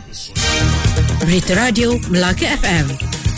Berita Radio Melaka FM.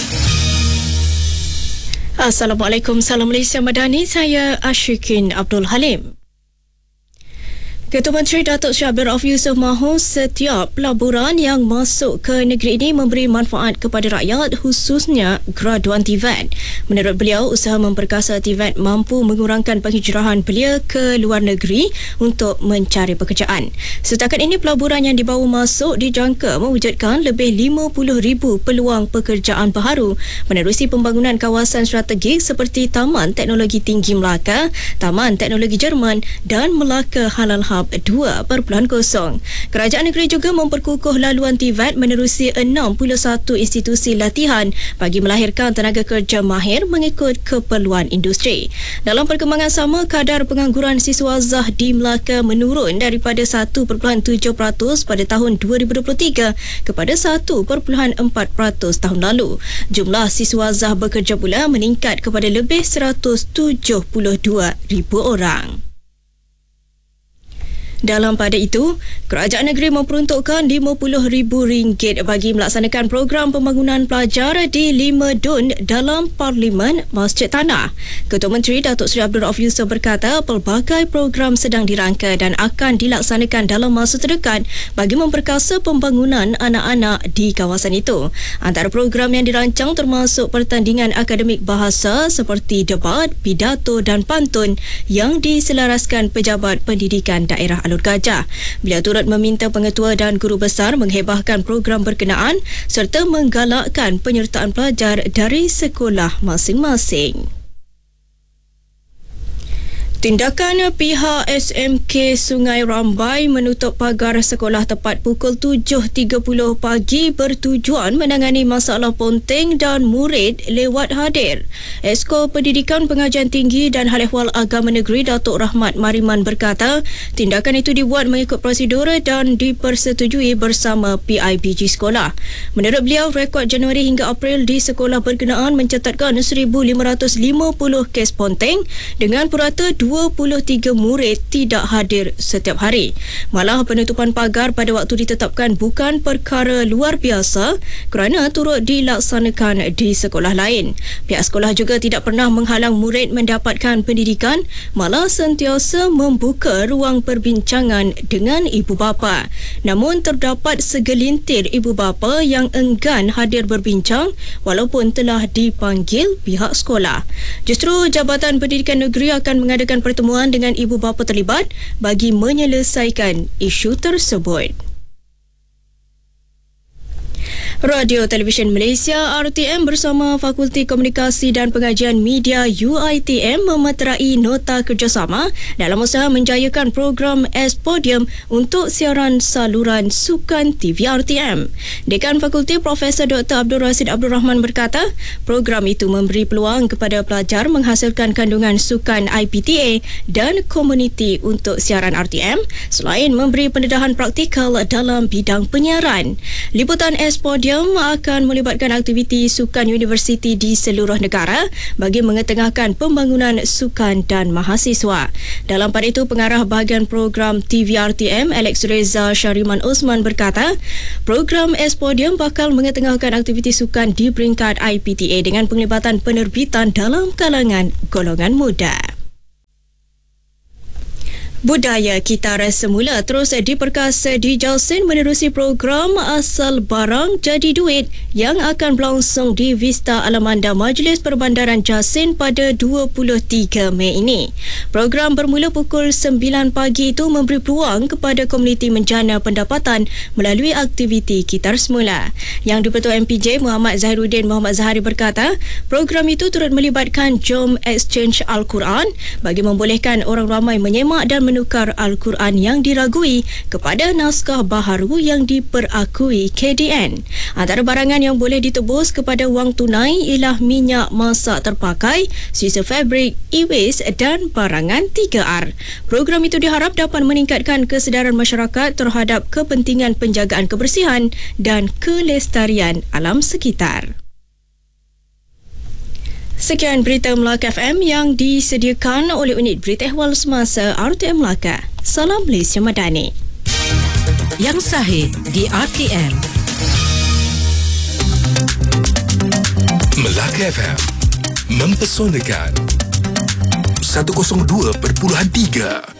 Assalamualaikum, salam Malaysia Madani. Saya Ashikin Abdul Halim. Ketua Menteri Datuk Seri Abdul Rauf Yusof mahu setiap pelaburan yang masuk ke negeri ini memberi manfaat kepada rakyat, khususnya graduan TVET. Menurut beliau, usaha memperkasa TVET mampu mengurangkan penghijrahan belia ke luar negeri untuk mencari pekerjaan. Setakat ini, pelaburan yang dibawa masuk dijangka mewujudkan lebih 50,000 peluang pekerjaan baharu menerusi pembangunan kawasan strategik seperti Taman Teknologi Tinggi Melaka, Taman Teknologi Jerman dan Melaka Halal Hub 2.0. Kerajaan negeri juga memperkukuh laluan TVET menerusi 61 institusi latihan bagi melahirkan tenaga kerja mahir mengikut keperluan industri. Dalam perkembangan sama, kadar pengangguran siswa Zah di Melaka menurun daripada 1.7% pada tahun 2023 kepada 1.4% tahun lalu. Jumlah siswa Zah bekerja pula meningkat kepada lebih 172,000 orang. Dalam pada itu, kerajaan negeri memperuntukkan RM50,000 bagi melaksanakan program pembangunan pelajar di 5 dun dalam Parlimen Masjid Tanah. Ketua Menteri Datuk Seri Abdul Rauf Yusof berkata pelbagai program sedang dirangka dan akan dilaksanakan dalam masa terdekat bagi memperkasa pembangunan anak-anak di kawasan itu. Antara program yang dirancang termasuk pertandingan akademik bahasa seperti debat, pidato dan pantun yang diselaraskan Pejabat Pendidikan Daerah Alur Gajah. Beliau turut meminta pengetua dan guru besar menghebahkan program berkenaan serta menggalakkan penyertaan pelajar dari sekolah masing-masing. Tindakan pihak SMK Sungai Rambai menutup pagar sekolah tepat pukul 7.30 pagi bertujuan menangani masalah ponteng dan murid lewat hadir. Esko Pendidikan Pengajian Tinggi dan Hal Ehwal Agama Negeri Datuk Rahmat Mariman berkata, tindakan itu dibuat mengikut prosedur dan dipersetujui bersama PIBG sekolah. Menurut beliau, rekod Januari hingga April di sekolah berkenaan mencatatkan 1,550 kes ponteng dengan purata 23 murid tidak hadir setiap hari. Malah penutupan pagar pada waktu ditetapkan bukan perkara luar biasa kerana turut dilaksanakan di sekolah lain. Pihak sekolah juga tidak pernah menghalang murid mendapatkan pendidikan, malah sentiasa membuka ruang perbincangan dengan ibu bapa. Namun terdapat segelintir ibu bapa yang enggan hadir berbincang walaupun telah dipanggil pihak sekolah. Justru Jabatan Pendidikan Negeri akan mengadakan pertemuan dengan ibu bapa terlibat bagi menyelesaikan isu tersebut. Radio Televisyen Malaysia RTM bersama Fakulti Komunikasi dan Pengajian Media UiTM memeterai nota kerjasama dalam usaha menjayakan program S-Podium untuk siaran saluran sukan TV RTM. Dekan Fakulti Profesor Dr. Abdul Rashid Abdul Rahman berkata, program itu memberi peluang kepada pelajar menghasilkan kandungan sukan IPTA dan komuniti untuk siaran RTM selain memberi pendedahan praktikal dalam bidang penyiaran. Liputan S-Podium akan melibatkan aktiviti sukan universiti di seluruh negara bagi mengetengahkan pembangunan sukan dan mahasiswa. Dalam pada itu, pengarah bahagian program TV RTM Alex Reza Syariman Osman berkata, program S-Podium bakal mengetengahkan aktiviti sukan di peringkat IPTA dengan penglibatan penerbitan dalam kalangan golongan muda. Budaya kitar semula terus diperkasa di Jalsin menerusi program Asal Barang Jadi Duit yang akan berlangsung di Vista Alamanda Majlis Perbandaran Jalsin pada 23 Mei ini. Program bermula pukul 9 pagi itu memberi peluang kepada komuniti menjana pendapatan melalui aktiviti kitar semula. Yang di-Pertua MPJ Muhammad Zahiruddin Muhammad Zahari berkata, program itu turut melibatkan Jom Exchange Al-Quran bagi membolehkan orang ramai menyemak dan menukar Al-Quran yang diragui kepada naskah baharu yang diperakui KDN. Antara barangan yang boleh ditebus kepada wang tunai ialah minyak masak terpakai, sisa fabrik, e-waste dan barangan 3R. Program itu diharap dapat meningkatkan kesedaran masyarakat terhadap kepentingan penjagaan kebersihan dan kelestarian alam sekitar. Sekian berita Melaka FM yang disediakan oleh unit berita ehwal semasa RTM Melaka. Salam Malaysia Madani. Yang sahih di RTM. Melaka FM mempesonakan 102.3